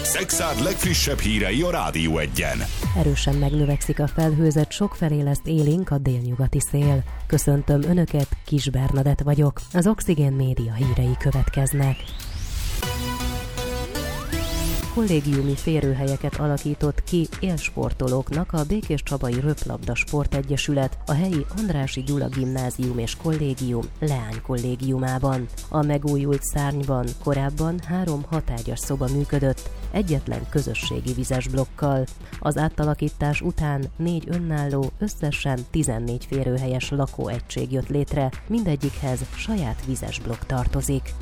Szekszárd legfrissebb hírei a Rádió Egyen. Erősen megnövekszik a felhőzet, sokfelé lesz élénk a délnyugati szél. Köszöntöm Önöket, Kis Bernadett vagyok. Az Oxigén Média hírei következnek. Kollégiumi férőhelyeket alakított ki élsportolóknak a Békéscsabai Röplabda Sportegyesület a helyi Andrássy Gyula Gimnázium és Kollégium leánykollégiumában. A megújult szárnyban korábban 3 hatágyas szoba működött, egyetlen közösségi vizes blokkal. Az átalakítás után 4 önálló, összesen 14 férőhelyes lakóegység jött létre, mindegyikhez saját vizes blokk tartozik.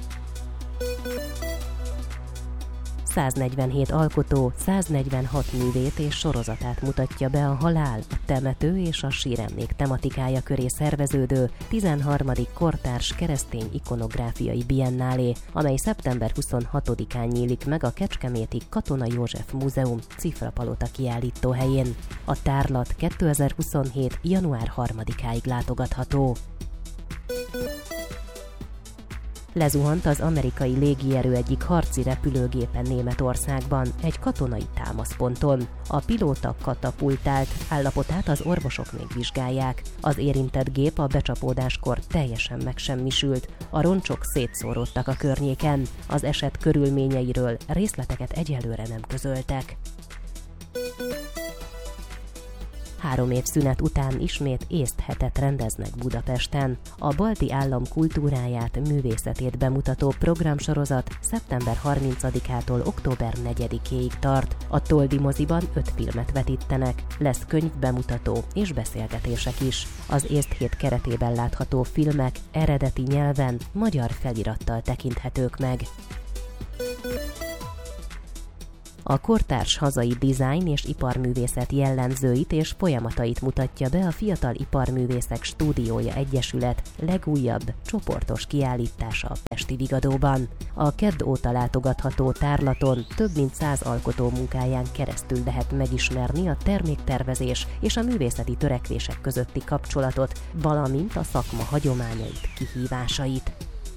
147 alkotó, 146 művét és sorozatát mutatja be a halál, a temető és a síremlék tematikája köré szerveződő 13. kortárs keresztény ikonográfiai biennálé, amely szeptember 26-án nyílik meg a kecskeméti Katona József Múzeum Cifrapalota kiállítóhelyén. A tárlat 2027. január 3-áig látogatható. Lezuhant az amerikai légierő egyik harci repülőgépe Németországban, egy katonai támaszponton. A pilóta katapultált, állapotát az orvosok még vizsgálják. Az érintett gép a becsapódáskor teljesen megsemmisült, a roncsok szétszóródtak a környéken. Az eset körülményeiről részleteket egyelőre nem közöltek. 3 év szünet után ismét észthetet rendeznek Budapesten. A balti állam kultúráját, művészetét bemutató programsorozat szeptember 30-ától október 4-éig tart. A Toldi moziban 5 filmet vetítenek, lesz könyvbemutató és beszélgetések is. Az észthét keretében látható filmek eredeti nyelven, magyar felirattal tekinthetők meg. A kortárs hazai dizájn és iparművészet jellemzőit és folyamatait mutatja be a Fiatal Iparművészek Stúdiója Egyesület legújabb csoportos kiállítása a Pesti Vigadóban. A kedd óta látogatható tárlaton több mint 100 alkotó munkáján keresztül lehet megismerni a terméktervezés és a művészeti törekvések közötti kapcsolatot, valamint a szakma hagyományait, kihívásait.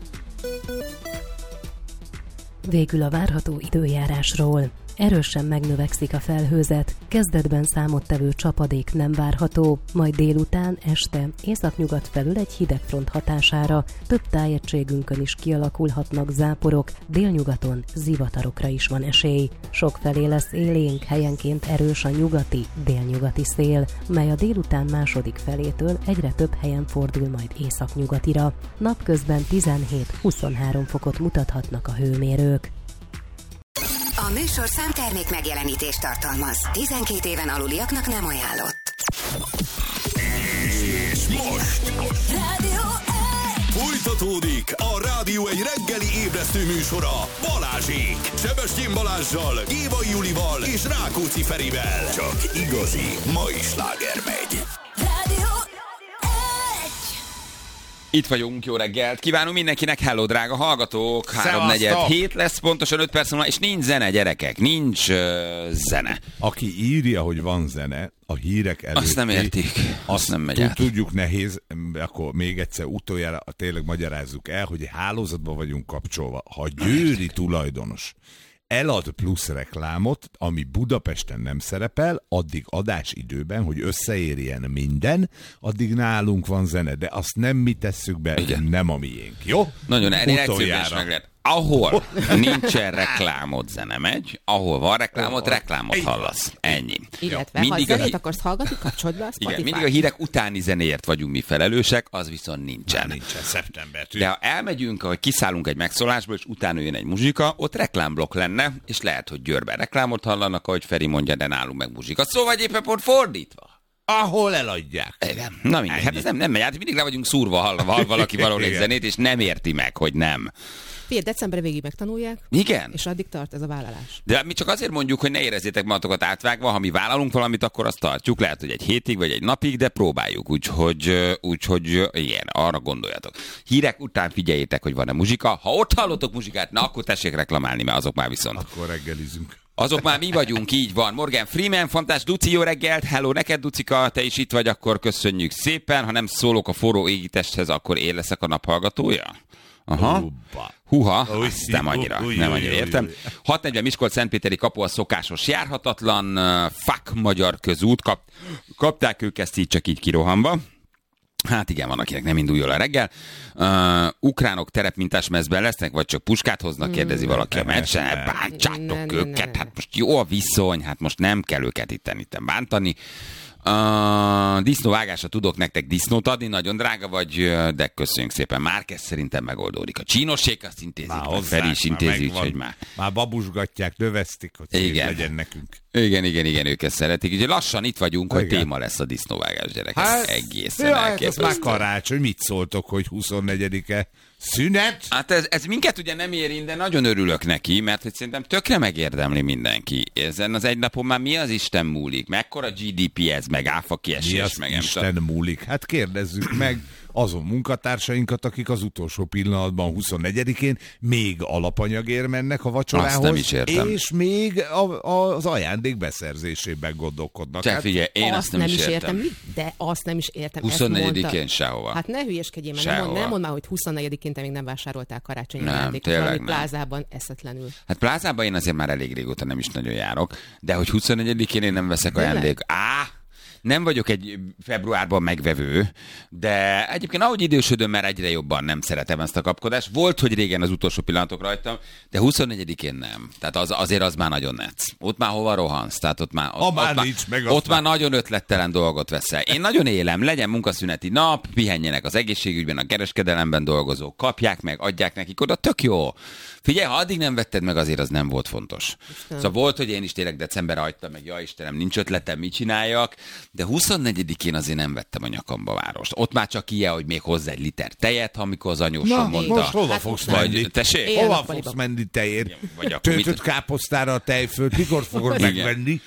Végül a várható időjárásról. Erősen megnövekszik a felhőzet, kezdetben számottevő csapadék nem várható, majd délután, este, északnyugat felül egy hidegfront hatására több tájegységünkön is kialakulhatnak záporok, délnyugaton zivatarokra is van esély. Sokfelé lesz élénk, helyenként erős a nyugati, délnyugati szél, mely a délután második felétől egyre több helyen fordul majd északnyugatira. Napközben 17-23 fokot mutathatnak a hőmérők. A műsorszám termék megjelenítést tartalmaz. 12 éven aluliaknak nem ajánlott. És most Rádió Egy! folytatódik a Rádió Egy reggeli ébresztő műsora Balázsék. Sebestyén Balázssal, Gévai Julival és Rákóczi Ferivel. Csak igazi mai sláger megy. Rádió Egy! Itt vagyunk, jó reggelt! Kívánunk mindenkinek, hello, drága hallgatók! 3:47 lesz, pontosan 5 perc múlva, és nincs zene, gyerekek, nincs zene. Aki írja, hogy van zene, a hírek előtt... Azt nem értik, azt nem megy át. Tudjuk, nehéz, akkor még egyszer utoljára tényleg magyarázzuk el, hogy hálózatban vagyunk kapcsolva. Ha győri tulajdonos elad plusz reklámot, ami Budapesten nem szerepel, addig adásidőben, hogy összeérjen minden, addig nálunk van zene, de azt nem mi tesszük be, igen, nem a miénk, jó? Nagyon egyszerűen is meg lehet. Ahol nincsen reklámot, zene megy, ahol van reklámot hallasz. Ennyi. Illetve, mindig ha zenét akarsz hallgatni, kapcsold be a Spotify. Igen, mindig a hírek utáni zenéért vagyunk mi felelősek, az viszont nincsen. Nincsen, szeptembertől. De ha elmegyünk, hogy kiszállunk egy megszólásból, és utána jön egy muzsika, ott reklámblokk lenne, és lehet, hogy Győrben reklámot hallanak, ahogy Feri mondja, de nálunk meg muzsika. Szóval éppen pont fordítva. Ahol eladják. Igen. Na mindegy, hát ez nem megy át, mindig le vagyunk szúrva, hall valaki valahol egy zenét, és nem érti meg, hogy nem. December végig megtanulják. Igen. És addig tart ez a vállalás. De mi csak azért mondjuk, hogy ne érezzétek magatokat átvágva, ha mi vállalunk valamit, akkor azt tartjuk. Lehet, hogy egy hétig vagy egy napig, de próbáljuk. Úgyhogy igen, arra gondoljatok. Hírek után figyeljétek, hogy van-e muzsika. Ha ott hallotok muzsikát, na akkor tessék reklamálni, mert azok már viszont. Akkor reggelizünk. Azok már mi vagyunk, így van. Morgan Freeman, fantás Duci, jó reggelt. Hello, neked Ducika, te is itt vagy, akkor köszönjük szépen. Ha nem szólok a forró égitesthez, akkor én leszek a naphallgatója. Aha. Húha, azt nem annyira értem. 640 Miskolc-Szentpéteri kapu a szokásos járhatatlan, fuck magyar közút, kapták ők ezt így csak így kirohanva. Hát igen, van, akinek nem indul jól a reggel. Ukránok terepmintás mezben lesznek, vagy csak puskát hoznak, kérdezi valaki a meccsen. Bántsátok őket, hát most jó a viszony, hát most nem kell őket itten bántani. Disznóvágásra tudok nektek disznót adni, nagyon drága vagy, de köszönjük szépen. Márquez szerintem megoldódik. A csínosség azt intézik, meg Feri is intézi, úgyhogy már. Már babusgatják, növesztik, hogy legyen nekünk. Igen, ők ezt szeretik. Úgyhogy lassan itt vagyunk, hogy téma lesz a disznóvágás, gyerek. Ez egészen elképesztő. Hát ez már karácsony, mit szóltok, hogy 24-e szünet? Hát ez minket ugye nem érint, de nagyon örülök neki, mert hogy szerintem tökre megérdemli mindenki. Ezen az egy napon már mi az Isten múlik? Mekkora GDP ez, meg áfa kiesés, mi az meg Isten múlik? Hát kérdezzük meg azon munkatársainkat, akik az utolsó pillanatban 24-én még alapanyagért mennek a vacsorához, és még az ajándék beszerzésében gondolkodnak. Csak figyelj, én azt nem is értem. De azt nem is értem. 24-én sehova. Hát ne hülyeskedjél, mert nem mondd már, hogy 24-én te még nem vásároltál karácsonyi ajándékot, valami plázában eszetlenül. Hát plázában én azért már elég régóta nem is nagyon járok, de hogy 24-én én nem veszek ajándék. Nem vagyok egy februárban megvevő, de egyébként ahogy idősödöm, már egyre jobban nem szeretem ezt a kapkodást. Volt, hogy régen az utolsó pillanatok rajtam, de 24-én nem. Tehát azért az már nagyon netsz. Ott már hova rohansz? Tehát ott már nagyon ötlettelen dolgot veszel. Én nagyon élem, legyen munkaszüneti nap, pihenjenek az egészségügyben, a kereskedelemben dolgozók, kapják meg, adják nekik oda, tök jó. Figyelj, ha addig nem vetted meg, azért az nem volt fontos. Szóval volt, hogy én is tényleg decemberre hagytam meg, ja Istenem, nincs ötletem, mit csináljak, de 24-én azért nem vettem a nyakamba várost. Ott már csak ilyen, hogy még hozzá egy liter tejet, amikor az anyósom mondta. Most hova fogsz menni? Tessék? Hova fogsz menni tejért? Töltött káposztára a tejfölt, mikor fogod megvenni?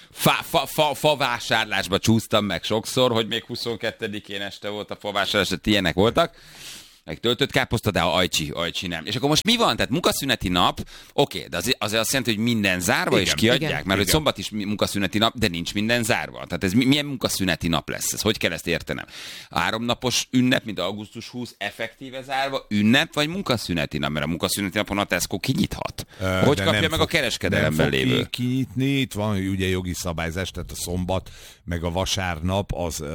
Favásárlásba csúsztam meg sokszor, hogy még 22-én este volt a favásárlás, tehát ilyenek voltak. Meg töltött káposzta, de ajcsi nem. És akkor most mi van? Tehát munkaszüneti nap, oké, de azért azt jelenti, hogy minden zárva, és kiadják, mert hogy szombat is munkaszüneti nap, de nincs minden zárva. Tehát ez milyen munkaszüneti nap lesz? Ez hogy kell ezt értenem? 3 napos ünnep, mint augusztus 20, effektíve zárva, ünnep vagy munkaszüneti nap? Mert a munkaszüneti napon a Tesco kinyithat. Hogy kapja meg a kereskedelemben lévő? Nem kinyitni, itt van ugye jogi szabályzás, tehát a szombat, meg a vasárnap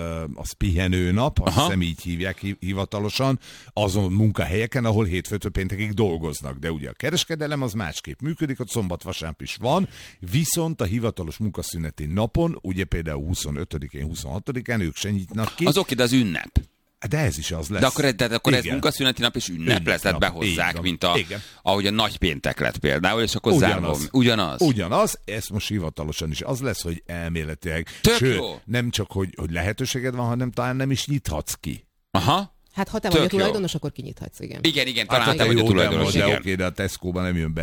az pihenő nap, azt hiszem így hívják hivatalosan, azon munkahelyeken, ahol hétfőtől péntekig dolgoznak. De ugye a kereskedelem az másképp működik, ott szombat-vasárnap is van, viszont a hivatalos munkaszüneti napon, ugye például 25-én, 26-án ők se nyitnak ki. Az oké, de az ünnep. De ez is az lesz. De akkor ez munkaszüneti nap és ünnep lesz, tehát behozzák, mint ahogy a nagy péntek lett például, és akkor Ugyanaz, ez most hivatalosan is az lesz, hogy elméletileg. Nem csak, hogy lehetőséged van, hanem talán nem is nyithatsz ki. Aha. Hát ha te vagy a tulajdonos, akkor kinyithatsz, igen. Igen, talán te vagy a tulajdonos, igen. Oké, de a Tesco-ban nem jön be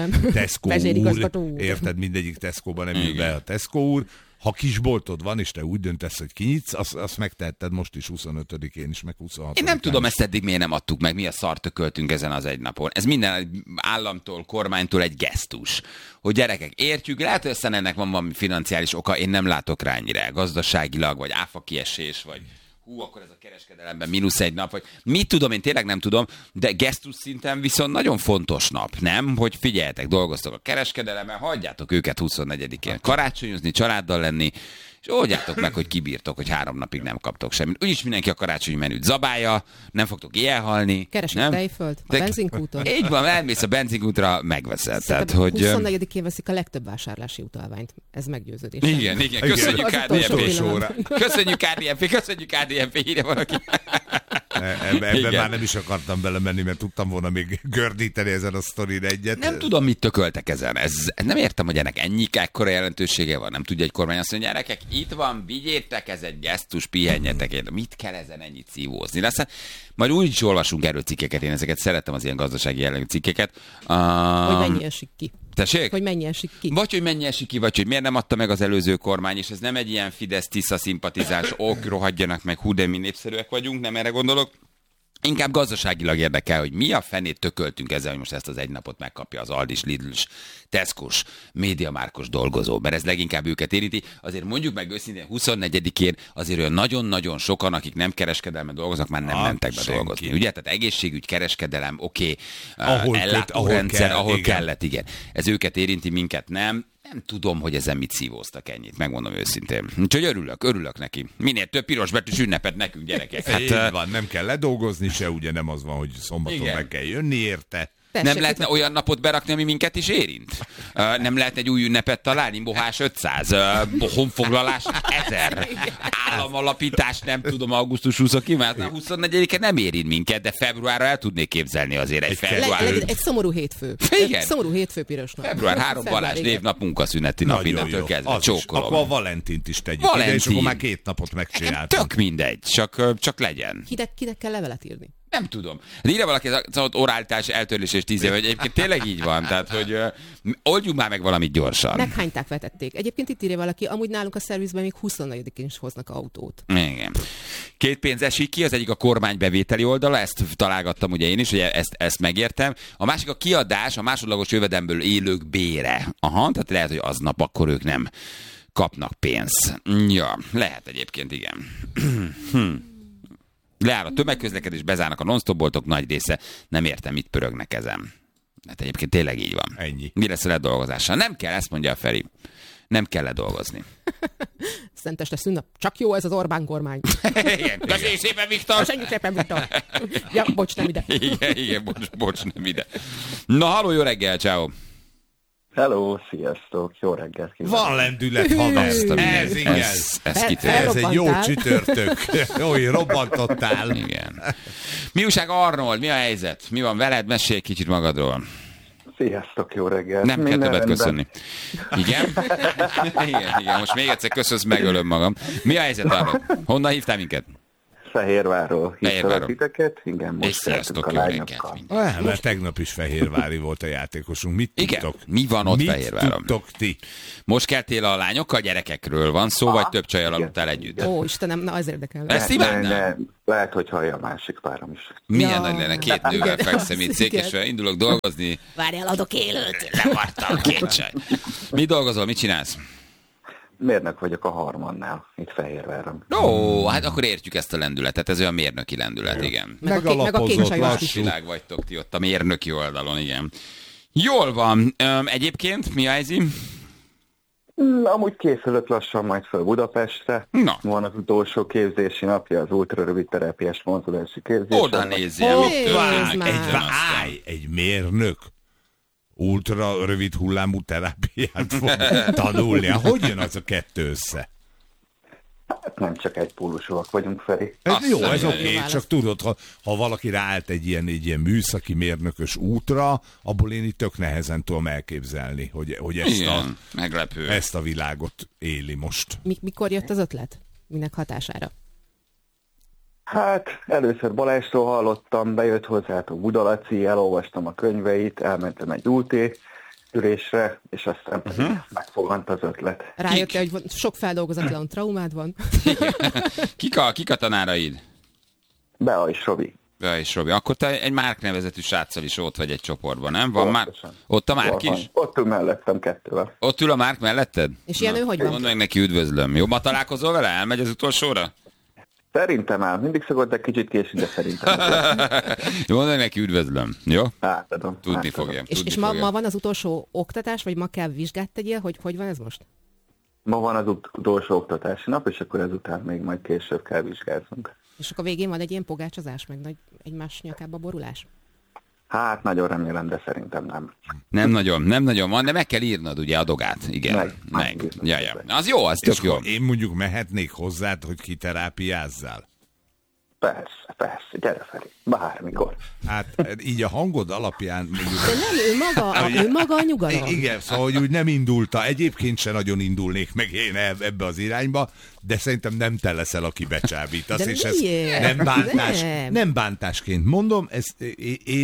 Tesco úr. Érted, mindegyik Tesco-ban nem jön be a Tesco úr. Ha kisboltod van, és te úgy döntesz, hogy kinyitsz, azt megtehetted most is 25-én is, meg 26-án. Én nem tudom, ezt eddig miért nem adtuk meg, mi a szart tököltünk ezen az egy napon. Ez minden államtól, kormánytól egy gesztus. Hogy gyerekek, értjük, lehet, hogy aztán ennek van valami financiális oka, én nem látok rá ennyire, gazdaságilag, vagy áfa kiesés, vagy akkor ez a kereskedelemben -1 nap, vagy mit tudom, én tényleg nem tudom, de gesztus szinten viszont nagyon fontos nap, nem? Hogy figyeljetek, dolgoztok a kereskedelemben, hagyjátok őket 24-én karácsonyozni, családdal lenni, és oldjátok meg, hogy kibírtok, hogy 3 napig nem kaptok semmit. Úgyis mindenki a karácsonyi menüt zabálja, nem fogtok elhalni. Keresek tejfölt a benzinkúton. Így van, elmész a benzinkútra, megveszed. Tehát, hogy 24-én veszik a legtöbb vásárlási utalványt. Ez meggyőződés. Igen. Köszönjük KDNP. Köszönjük KDNP, írja valaki. Ebben már nem is akartam belemenni, mert tudtam volna még gördíteni ezen a sztorin egyet. Nem tudom, mit tököltek ezen. Nem értem, hogy ennek ekkora jelentősége van. Nem tudja egy kormány azt mondja, gyerekek, itt van, vigyétek, ez egy gesztus, pihenjetek. Mit kell ezen ennyit szívózni? Aztán majd úgy is olvasunk erről cikkeket, én ezeket szeretem, az ilyen gazdasági jellegű cikkeket. Hogy mennyi esik ki. Tessék? Hogy mennyi esik ki. Vagy hogy mennyi esik ki, vagy hogy miért nem adta meg az előző kormány, és ez nem egy ilyen Fidesz-Tisza szimpatizáns, rohadjanak meg, hú, de mi népszerűek vagyunk, nem erre gondolok, Inkább gazdaságilag érdekel, hogy mi a fenét tököltünk ezzel, hogy most ezt az egy napot megkapja az Aldis, Lidl-s, Tesco-s, MediaMarkt-os dolgozó, mert ez leginkább őket érinti. Azért mondjuk meg őszintén 24-én azért olyan nagyon-nagyon sokan, akik nem kereskedelmen dolgoznak, már nem mentek be dolgozni. Ugye? Tehát egészségügy, kereskedelem, oké, ellátórendszer, ahol kellett, igen. Ez őket érinti, minket nem. Nem tudom, hogy ezen mit szívóztak ennyit, megmondom őszintén. Úgyhogy örülök neki. Minél több piros betűs ünnepet nekünk, gyerekek. Hát, van, nem kell ledolgozni se, ugye nem az van, hogy szombaton meg kell jönni érte. Tessék, nem lehetne olyan napot berakni, ami minket is érint? Nem lehet egy új ünnepet találni? Bohás 500, honfoglalás 1000, államalapítás, nem tudom, augusztus 20-ig, mert 24-e nem érint minket, de februárra el tudnék képzelni azért egy február. Egy szomorú hétfő. Igen. Szomorú hétfő piros nap. Február 3 Balázs névnap, munkaszüneti nap, innentől kezdve. Csókolom. Akkor a Valentint is tegyük ide, és akkor már 2 napot megcsináltam. Tök mindegy, csak legyen. Kinek kell levelet írni? Nem tudom. De írja valaki, az oráltás, eltörlés és 10 év, hogy egyébként tényleg így van. Tehát, hogy oldjuk már meg valamit gyorsan. Meghányták, vetették. Egyébként itt írja valaki, amúgy nálunk a szervizben még 24-én is hoznak autót. Igen. 2 pénz esik ki, az egyik a kormány bevételi oldala, ezt találgattam ugye én is, hogy ezt megértem. A másik a kiadás, a másodlagos jövedelemből élők bére. Aha, tehát lehet, hogy aznap akkor ők nem kapnak pénzt. Ja, lehet egyébként, igen. Leáll a tömegközlekedés, bezárnak a non-stop boltok nagy része. Nem értem, mit pörögnek ezen. Hát egyébként tényleg így van. Ennyi. Mi lesz a ledolgozással? Nem kell, ezt mondja a Feri. Nem kell ledolgozni. Szenteste szünnap. Csak jó ez az Orbán kormány. Igen. Köszönjük szépen, Viktor! Köszönjük szépen, Viktor! Ja, bocs, nem ide. Igen, bocs, nem ide. Na, halló, jó reggel, ciao. Hello, sziasztok, jó reggelt kívánok. Van lendület, haver. Ez igen. Ez egy jó csütörtök. Oly, robbantottál. Igen. Mi újság, Arnold? Mi a helyzet? Mi van veled? Mesélj kicsit magadról. Sziasztok, jó reggelt. Nem kell többet köszönni. Igen? Igen. Most még egyszer köszönsz, megölöm magam. Mi a helyzet, Arnold? Honnan hívtál minket? Fehérvárról hívtalak titeket. Igen, most sziasztok, jó reggelt. Mert tegnap is fehérvári volt a játékosunk. Mit tudtok? Mi van ott Fehérváron? Mit tudtok ti? Most keltél a lányokkal, gyerekekről van szó, vagy több csajjal aludtál együtt? Ó, Istenem, na az érdekel. Ezt imádnám? Lehet, hogy hallja a másik párom is. Milyen nagy lenne, 2 nővel fekszem itt székesről, indulok dolgozni. Várjál, adok élőt. Levartam 2 csaj. Mi dolgozol, mit csinálsz? Mérnök vagyok a Harmannál, itt Fehérváron. Ó, hát akkor értjük ezt a lendületet, ez olyan mérnöki lendület, igen. Megalapozott, lassú. Világ vagytok ti ott a mérnöki oldalon, igen. Jól van. Egyébként mi a helyzet? Amúgy készülök lassan majd fel Budapestre. Na. Van az utolsó képzési napja, az ultrarövid terápiás mozdulási képzés. Oda nézzél, mit történik. Egy mérnök ultra rövid hullámú terápiát fog tanulni. Hogy jön az a 2 össze? Hát nem csak egy pólusúak vagyunk, Feri. Jó, ez oké, csak tudod, ha valaki ráállt egy ilyen műszaki mérnökös útra, abból én itt tök nehezen tudom elképzelni, hogy ezt a világot éli most. Mikor jött az ötlet? Minek hatására? Hát először Balázsról hallottam, bejött hozzátok Budalaci, elolvastam a könyveit, elmentem egy UT ülésre, és aztán megfogant az ötlet. Rájöttél, hogy sok feldolgozatlan traumád van? Kik a tanáraid? Bea és Robi. Bea és Robi. Akkor te egy Márk nevezetű sráccal is ott vagy egy csoportban, nem? Van már? Ott a Márk is? Ott ül mellettem 2-vel. Ott ül a Márk melletted? És ilyen ő hogy van? Mondd meg neki, üdvözlöm. Jobban találkozol vele? Elmegy az utolsóra? Szerintem áll. Mindig szokott, de kicsit késik, de szerintem. Mondd meg neki, üdvözlöm. Jó? Átadom. Tudni fogja. És ma van az utolsó oktatás, vagy ma kell vizsgát tegyél? Hogy van ez most? Ma van az utolsó oktatási nap, és akkor ezután még majd később kell vizsgáznunk. És akkor végén van egy ilyen pogácsozás, meg nagy egymás nyakába borulás? Hát nagyon remélem, de szerintem nem. Nem nagyon van, de meg kell írnod ugye a dogát. Igen, meg. Ja. Az jó, az tök jó. Én mondjuk mehetnék hozzád, hogy kiterápiázzál? Persze, gyere Feri, bármikor. Hát így a hangod alapján... Mondjuk, de nem, ő maga a nyugalom. Igen, szóval hogy úgy nem indulta, egyébként se nagyon indulnék meg én ebbe az irányba, de szerintem nem te leszel, aki becsábítasz, és ez nem bántásként mondom, én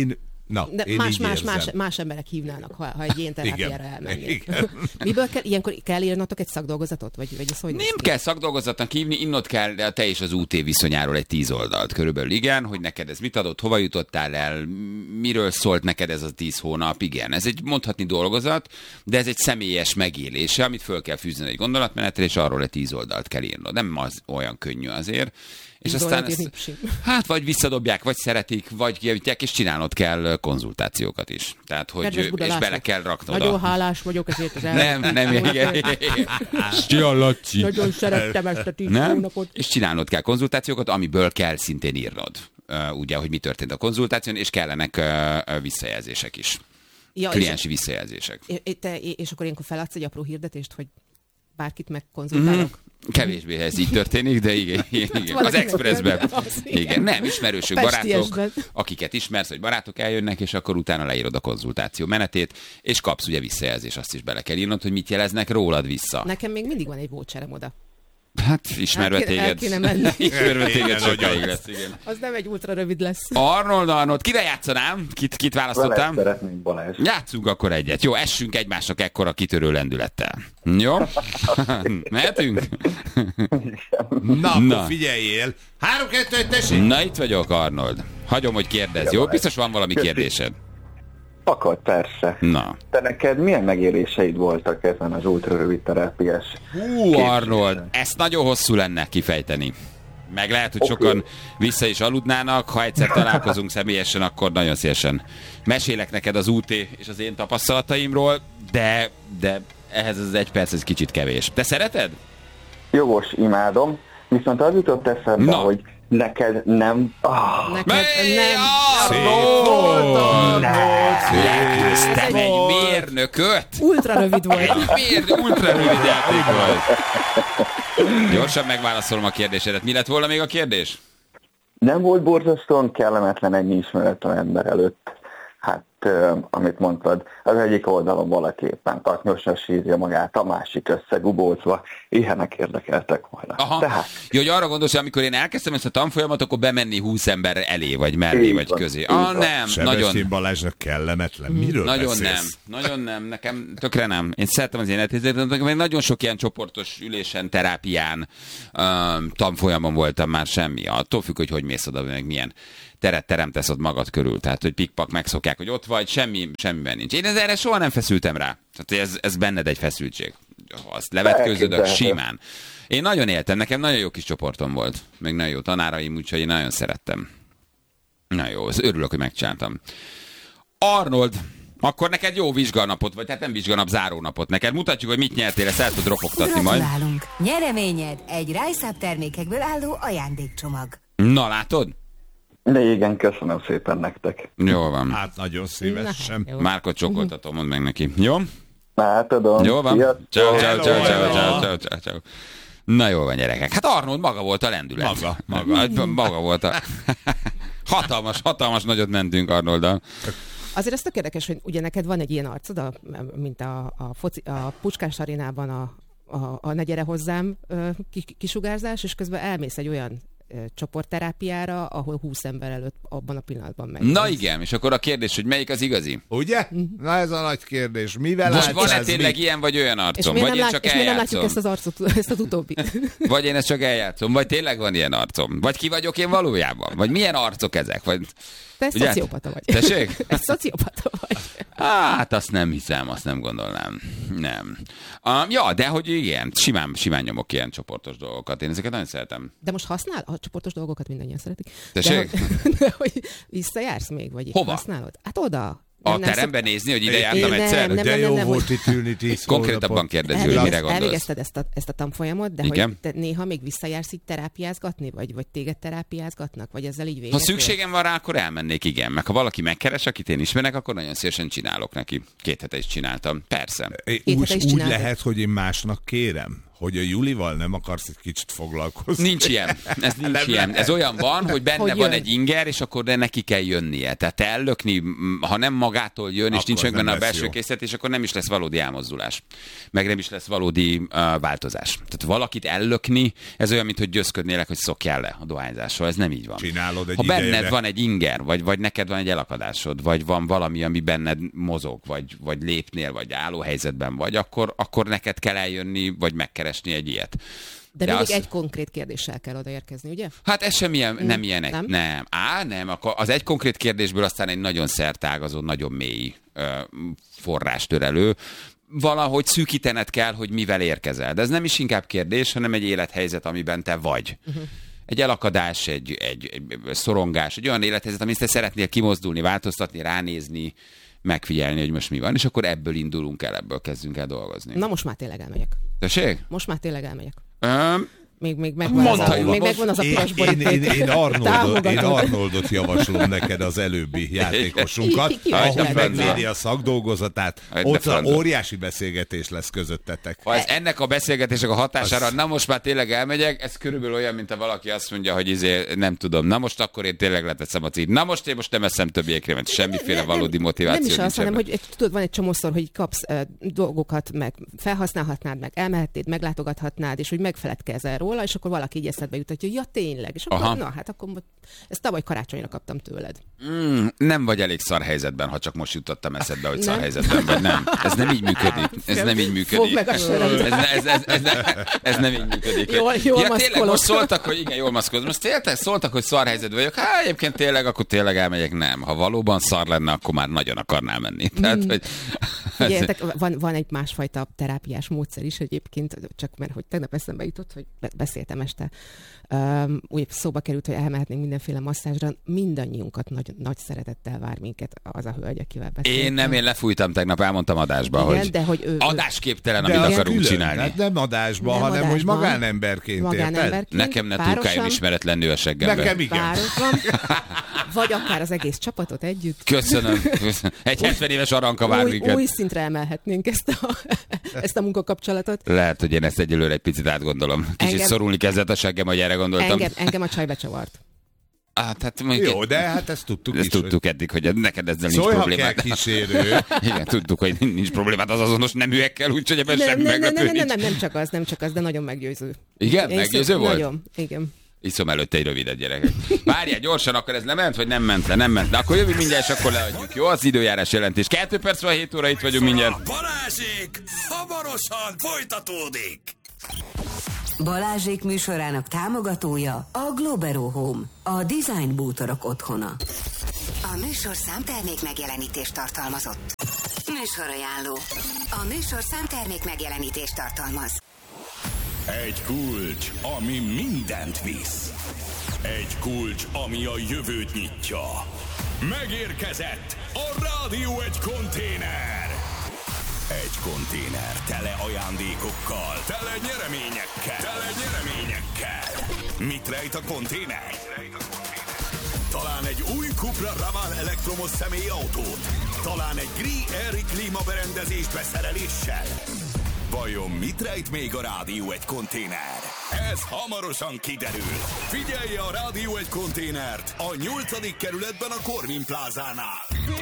Na, de más emberek hívnának, ha egy ilyen terápiára elmennék. Miből kell, ilyenkor kell írnotok egy szakdolgozatot? Vagy ez hogy nem kell szakdolgozatnak hívni, innod kell te és az UT viszonyáról egy 10 oldalt körülbelül, igen, hogy neked ez mit adott, hova jutottál el, miről szólt neked ez a 10 hónap, igen. Ez egy mondhatni dolgozat, de ez egy személyes megélése, amit föl kell fűzni egy gondolatmenetre, és arról egy 10 oldalt kell írnod. Nem az olyan könnyű azért. És aztán ezt, vagy visszadobják, vagy szeretik, vagy kijavítják, és csinálnod kell konzultációkat is. Tehát, hogy és bele kell raknod. Nagyon hálás vagyok ezért az Nem, igen. Nagyon szerettem ezt a 10 hónapot. És csinálnod kell konzultációkat, amiből kell szintén írnod. Ugye, hogy mi történt a konzultáción, és kellenek visszajelzések is. Ja, kliensi visszajelzések. És akkor ilyenkor feladsz egy apró hirdetést, hogy bárkit megkonzultálok? Kevésbé ez így történik, de igen. Az Expressben. Igen, nem, ismerősök, barátok, akiket ismersz, hogy barátok eljönnek, és akkor utána leírod a konzultáció menetét, és kapsz ugye visszajelzés, azt is bele kell írnod, hogy mit jeleznek rólad vissza. Nekem még mindig van egy voucherem oda. Hát ismerve téged. Ismerve téged sokáig lesz, igen. Az nem egy ultra rövid lesz. Arnold, kire játszanám? Kit választottam? Szeretnénk, Balázs. Játszunk akkor egyet. Jó, essünk egymásnak ekkora kitörő lendülettel. Jó? Mehetünk? Na, figyeljél. 3-2-1, tessék! Na, itt vagyok, Arnold. Hagyom, hogy kérdezz, jó? Biztos van valami kérdésed. Akad, persze. Na. Te neked milyen megéléseid voltak ezen az ultrarövid terápiás? Arnold, ezt nagyon hosszú lenne kifejteni. Meg lehet, hogy sokan vissza is aludnának, ha egyszer találkozunk személyesen, akkor nagyon szívesen mesélek neked az UT és az én tapasztalataimról, de ehhez az 1 perc ez kicsit kevés. Te szereted? Jogos, imádom, viszont az jutott eszembe, hogy neked nem... Neked nem... Leküzdtem egy mérnököt! Ultra rövid volt. Ultra rövid játék volt. Gyorsan megválaszolom a kérdésedet. Mi lett volna még a kérdés? Nem volt borzasztóan kellemetlen ennyi ismeretlen ember előtt. Hát, amit mondtad, az egyik oldalon valaki éppen taknyosra sírja magát, a másik összegubózva, ilyenek érdekeltek volna. Tehát... Jó, hogy arra gondolsz, hogy amikor én elkezdtem ezt a tanfolyamat, akkor bemenni 20 ember elé, vagy mellé, vagy közé. Nem, Sebestyén Balázsnak kellemetlen. Miről beszélsz? Nagyon nem, nekem tökre nem. Én szeretem az életérzést, meg nagyon sok ilyen csoportos ülésen, terápián, tanfolyamon voltam már semmi. Attól függ, hogy mész oda, meg milyen teret teremtesz ott magad körül. Tehát, hogy pikpak megszokják, hogy ott vagy, semmiben nincs. Én erre soha nem feszültem rá. Tehát ez benned egy feszültség. Azt levetkőződök simán. Én nagyon éltem, nekem nagyon jó kis csoportom volt. Meg nagyon jó tanáraim, úgyhogy én nagyon szerettem. Na jó, örülök, hogy megcsináltam. Arnold, akkor neked jó vizsganapot, vagy tehát nem vizsganap, zárónapot. Neked mutatjuk, hogy mit nyertél, ezt el tud ropogtatni majd. Nyereményed egy Rise-Up termékekből álló ajándékcsomag. Na, látod? De igen, köszönöm szépen nektek. Jól van. Hát nagyon szívesen. Márkot csokoltatom, mondd meg neki. Jó? Hát tudom. Jó van. Ciao. Na jól van, gyerekek. Hát Arnold maga volt a lendület. Maga volt a... hatalmas nagyot mentünk Arnolddal. Azért ez tök érdekes, hogy ugye neked van egy ilyen arcod, mint a Puskás arénában a Ne gyere hozzám kisugárzás, és közben elmész egy olyan csoportterápiára, ahol 20 ember előtt abban a pillanatban megy. Na igen, és akkor a kérdés, hogy melyik az igazi? Ugye? Na ez a nagy kérdés. Mivel most van-e tényleg ilyen vagy olyan arcom? És vagy én csak miért nem látjuk ezt az arcot, ezt az utóbbit? Vagy én ezt csak eljátszom? Vagy tényleg van ilyen arcom? Vagy ki vagyok én valójában? Vagy milyen arcok ezek? Vagy... Te szociopata vagy. Tessék? Egy szociopata vagy. Hát azt nem hiszem, azt nem gondolnám. Nem. Ja, de hogy igen, simán nyomok ilyen csoportos dolgokat. Én ezeket nagyon szeretem. De most használ? A csoportos dolgokat mindannyian szeretik. Tessék? De hogy visszajársz még, vagy hova? Használod? Hát oda. A teremben nézni, hogy ide jártam egyszer? De jó volt itt ülni 10 konkrétabban kérdező, hogy mire gondolsz. Elvégezted ezt a tanfolyamot, de igen? Hogy te néha még visszajársz így terápiázgatni, vagy téged terápiázgatnak, vagy ezzel így véget? Ha szükségem van rá, akkor elmennék, igen. Meg ha valaki megkeres, akit én ismerek, akkor nagyon szívesen csinálok neki. 2 hete is csináltam. Persze. Úgy lehet, hogy én másnak kérem, hogy a Julival nem akarsz egy kicsit foglalkozni. Nincs ilyen. Ez nincs ilyen. Ez olyan van, hogy benne van egy inger, és akkor neki kell jönnie. Tehát te ellökni, ha nem magától jön, és akkor nincs meg benne a belső jó. készítés, akkor nem is lesz valódi elmozdulás. Meg nem is lesz valódi változás. Tehát valakit ellökni, ez olyan, mint hogy győzködnélek, hogy szokjál le a dohányzásról. Ez nem így van. Csinálod egy ha benned idejére. van egy inger, vagy neked van egy elakadásod, vagy van valami, ami benned mozog, vagy lépnél, vagy állóhelyzetben vagy, akkor neked kell eljönni, vagy megkeresni egy ilyet. De mindig egy konkrét kérdéssel kell odaérkezni, ugye? Hát ez sem ilyen, nem ilyen egy. Nem? Nem. Akkor az egy konkrét kérdésből aztán egy nagyon szertágazó, nagyon mély forrást tör elő. Valahogy szűkítened kell, hogy mivel érkezel. De ez nem is inkább kérdés, hanem egy élethelyzet, amiben te vagy. Egy elakadás, egy szorongás, egy olyan élethelyzet, amit te szeretnél kimozdulni, változtatni, ránézni, megfigyelni, hogy most mi van, és akkor ebből indulunk el, ebből kezdünk el dolgozni. Na most már tényleg elmegyek. Tessék? Most már tényleg elmegyek. Még Mondta, megvan az a piros boríték. Én Arnoldot javaslom neked, az előbbi játékosunkat, Ki ahol lehet megvédi a szakdolgozatát. Ott óriási beszélgetés lesz közöttetek. Ha ez ennek a beszélgetések a hatására, na most már tényleg elmegyek, ez körülbelül olyan, mint ha valaki azt mondja, hogy nem tudom, na most akkor én tényleg leteszem a címét. Na most én nem eszem többi ékrémet, semmiféle valódi motiváció nem is nincs az, hanem, ebben. hogy tudod, van egy csomószor, hogy kapsz dolgokat, meg felhasználhatnád, meg elmehetnéd, meglátogathatnád, és hogy megfeledkezel róla, és akkor valaki így eszedbe jutatja, hogy ja tényleg, és akkor, na hát akkor ezt tavaly karácsonyra kaptam tőled. Nem vagy elég szar helyzetben, ha csak most jutottam eszedbe, hogy szar helyzetben vagy. Nem. Ez nem így működik. Ez nem így működik. Fogd meg a söröm. Ez nem így működik. Jól tényleg maszkolok. most szóltak, hogy igen, jól maszkolok. Most tényleg szóltak, hogy szar helyzetben vagyok. Hát egyébként tényleg, akkor tényleg elmegyek. Nem. Ha valóban szar lenne, akkor már nagyon akarnál menni. Tehát, hogy... Figyeljetek, van egy másfajta terápiás módszer is egyébként, csak mert hogy tegnap eszembe jutott, hogy beszéltem este. Úgy szóba került, hogy elmehetnénk mindenféle masszázsra. Mindannyiunkat nagy szeretettel vár minket az a hölgy, akivel beszéltem. Én lefújtam tegnap, elmondtam adásba, igen, hogy, de hogy ő, adásképtelen, De amit az akarunk külön, csinálni. hát nem adásban, Nem hanem hogy adásban. magánemberként, érted? Nekem ne párosan, túlkáljon ismeretlen nő a seggemben. Nekem igen. párosban, vagy akár az egész csapatot együtt. Köszönöm. Egy 70 éves aranka vár minket. Új szintre emelhetnénk ezt a munkakapcsolatot. Lehet, hogy én ezt egyelőre egy picit átgondolom. Kicsit szorulni kezdett a seggem, hogy erre gondoltam. Engem a csaj becsavart. Hát, Jó, de hát ezt tudtuk is. Ezt tudtuk eddig, hogy neked ezzel nincs Szólj, ha problémád. kell kísérő. Igen, tudtuk, hogy nincs problémád az azonos neműekkel, úgyhogy ebben semmi meglepő nincs. Nem csak az, de nagyon meggyőző. Igen? Meggyőző volt? Nagyon, igen. Iszom előtte egy rövidet, gyerekek. Várjál, gyorsan, akkor ez lement, vagy nem ment le? Nem ment le. Akkor jövünk mindjárt, és akkor leadjuk. Jó, az időjárás jelentés. 2 perc van, 7 óra, itt vagyunk mindjárt. Balázsék hamarosan folytatódik. Balázsék műsorának támogatója a Globero Home, a design bútorok otthona. A műsor számtermék megjelenítést tartalmazott. Műsorajánló. A műsor számtermék megjelenítést tartalmaz. Egy kulcs, ami mindent visz. Egy kulcs, ami a jövőt nyitja. Megérkezett a Rádió egy konténer. Egy konténer tele ajándékokkal, tele nyereményekkel. Mit rejt a konténer? Talán egy új Cupra Ravan elektromos személyautót? Talán egy Gree-Air klímaberendezést beszereléssel? Vajon mit rejt még a Rádió egy konténer? Ez hamarosan kiderül. Figyelje a Rádió egy konténert a 8. kerületben a Korvin plázánál.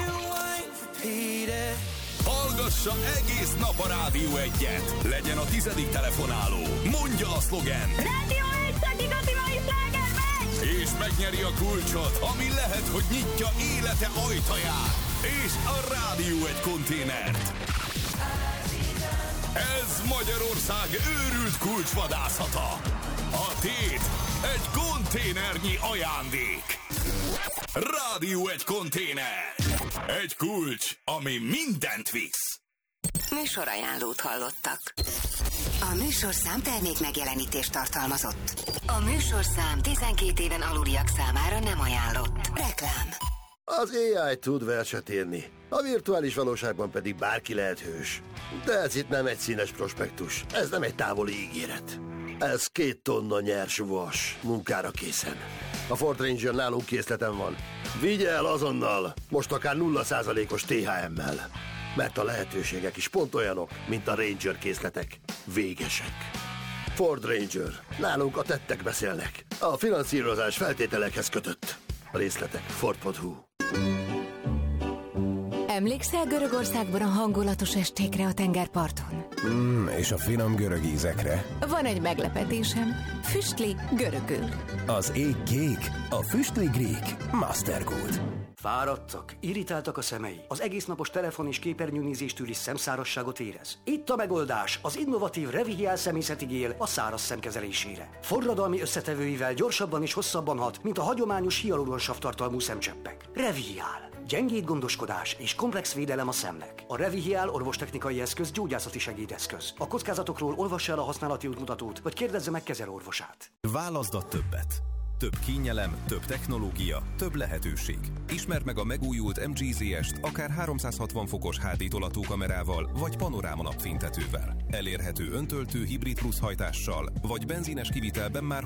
Hallgassa egész nap a Rádió 1-et. Legyen a 10. telefonáló. Mondja a szlogen. Rádió 1, csak igazi mai slágermegy! És megnyeri a kulcsot, ami lehet, hogy nyitja élete ajtaját. És a Rádió egy konténert. Ez Magyarország őrült kulcsvadászata. A tét egy konténernyi ajándék. Rádió egy konténer. Egy kulcs, ami mindent visz. Műsorajánlót hallottak. A műsor számtermék megjelenítést tartalmazott. A műsorszám 12 éven aluliak számára nem ajánlott. Reklám. Az AI tud verset írni, a virtuális valóságban pedig bárki lehet hős. De ez itt nem egy színes prospektus, ez nem egy távoli ígéret. Ez 2 tonna nyers vas, munkára készen. A Ford Ranger nálunk készleten van. Vigye el azonnal, most akár 0%-os THM-mel. Mert a lehetőségek is pont olyanok, mint a Ranger készletek. Végesek. Ford Ranger. Nálunk a tettek beszélnek. A finanszírozás feltételekhez kötött. A részletek Ford.hu. Emlékszel Görögországban a hangulatos estékre a tengerparton? És a finom görög ízekre. Van egy meglepetésem. Füstli görögül. Az ég kék, a füstli grík. Mastergold. Fáradtak, irritáltak a szemei, az egésznapos telefon- és képernyőnézéstől is szemszárasságot érez. Itt a megoldás, az innovatív Revihial szemészeti gél a száraz szemkezelésére. Forradalmi összetevőivel gyorsabban és hosszabban hat, mint a hagyományos hialuronsav tartalmú szemcseppek. Revihial. Gyengéd gondoskodás és komplex védelem a szemnek. A Revihial orvostechnikai eszköz gyógyászati segédeszköz. A kockázatokról olvassa el a használati útmutatót, vagy kérdezze meg kezelőorvosát. Válaszd a többet. Több kényelem, több technológia, több lehetőség. Ismerd meg a megújult MG-ZS-t akár 360 fokos HD tolatókamerával, vagy panoráma napfénytetővel. Elérhető öntöltő hibrid plusz hajtással, vagy benzines kivitelben már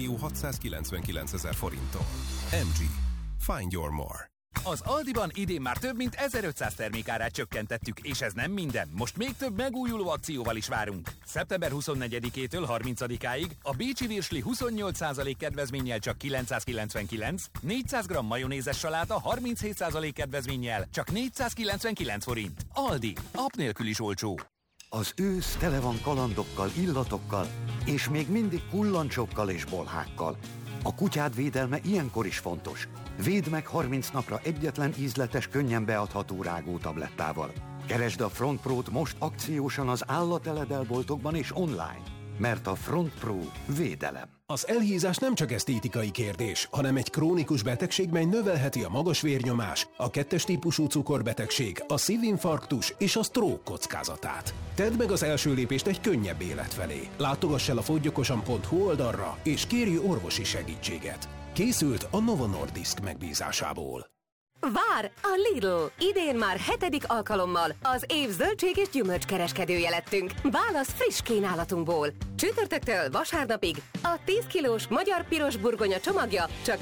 6.699.000 forinttal. MG. Find your more. Az Aldiban idén már több mint 1500 termékárát csökkentettük, és ez nem minden. Most még több megújuló akcióval is várunk. Szeptember 24-től 30-áig a bécsi virsli 28% kedvezménnyel csak 999, 400 g majonézes saláta 37% kedvezménnyel csak 499 forint. Aldi, app nélkül is olcsó. Az ősz tele van kalandokkal, illatokkal, és még mindig kullancsokkal és bolhákkal. A kutyád védelme ilyenkor is fontos. Védd meg 30 napra egyetlen ízletes, könnyen beadható rágótablettával. Keresd a Front Pro-t most akciósan az állateledelboltokban és online, mert a Front Pro védelem. Az elhízás nem csak esztétikai kérdés, hanem egy krónikus betegség, mely növelheti a magas vérnyomás, a 2-es típusú cukorbetegség, a szívinfarktus és a stroke kockázatát. Tedd meg az első lépést egy könnyebb élet felé. Látogass el a fogyjokosan.hu oldalra, és kérj orvosi segítséget. Készült a Novo Nordisk megbízásából. Vár a Lidl! Idén már 7. alkalommal az év zöldség és gyümölcskereskedője lettünk. Válasz friss kínálatunkból. Csütörtöktől vasárnapig a 10 kilós magyar piros burgonya csomagja csak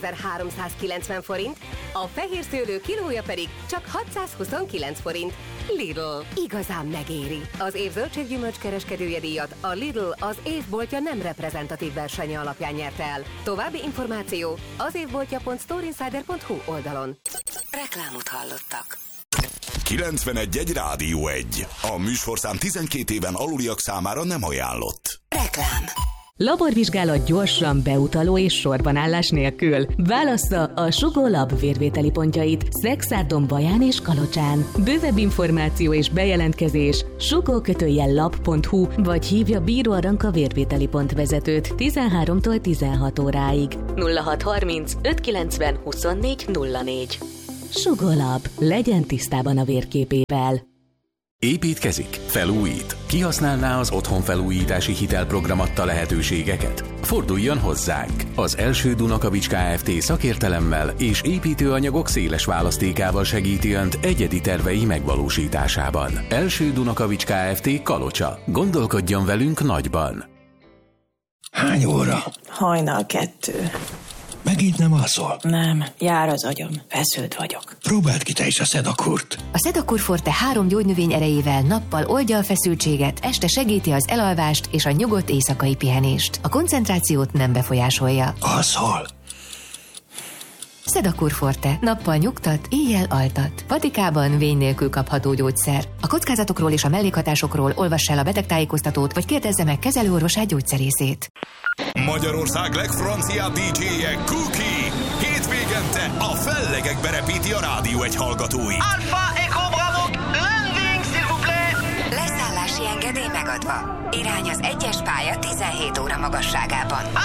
2390 forint, a fehér szőlő kilója pedig csak 629 forint. Lidl. Igazán megéri. Az év zöldség gyümölcskereskedője díjat a Lidl az évboltja nem reprezentatív versenye alapján nyerte el. További információ az évboltja.storeinsider.hu oldalon. Reklámot hallottak. 91.1 Rádió 1. A műsorszám 12 éven aluliak számára nem ajánlott. Reklám. Laborvizsgálat gyorsan, beutaló és sorbanállás nélkül. Válassza a Sugó Lab vérvételi pontjait Szexárdon, Baján és Kalocsán. Bővebb információ és bejelentkezés sugó-lab.hu vagy hívja Bíró Aranka vérvételi pont vezetőt 13-tól 16 óráig. 0630 590 24 04. Sugó Lab. Legyen tisztában a vérképével. Építkezik? Felújít? Kihasználná az otthonfelújítási hitelprogram adta lehetőségeket? Forduljon hozzánk! Az Első Dunakavics Kft. Szakértelemmel és építőanyagok széles választékával segíti Önt egyedi tervei megvalósításában. Első Dunakavics Kft. Kalocsa. Gondolkodjon velünk nagyban! Hány óra? Hajnal 2. Megint nem alszol? Nem, jár az agyam, feszült vagyok. Próbáld ki te is a Sedakurt. A Sedakur Forte 3 gyógynövény erejével nappal oldja a feszültséget, este segíti az elalvást és a nyugodt éjszakai pihenést. A koncentrációt nem befolyásolja. Alszol? Sedakur Forte. Nappal nyugtat, éjjel altat. Patikában vény nélkül kapható gyógyszer. A kockázatokról és a mellékhatásokról olvass el a betegtájékoztatót, vagy kérdezze meg kezelőorvosát, gyógyszerészét. Magyarország legfranciább DJ-je Cookie. Hétvégente a fellegekbe repíti a Rádió 1 hallgatói. Alpha Echo Bravo, landing s'il vous plaît! Leszállási engedély megadva. Irány az 1-es pálya 17 óra magasságában.